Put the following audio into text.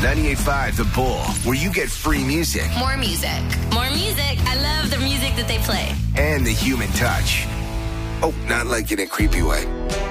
98.5 The Bull, where you get free music. More music. More music. I love the music that they play. And the human touch. Oh, not like in a creepy way.